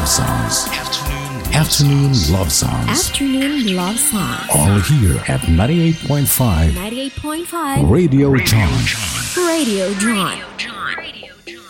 love songs. Afternoon love songs. Afternoon love songs. All here at 98.5. 98.5. Radio John. Radio John.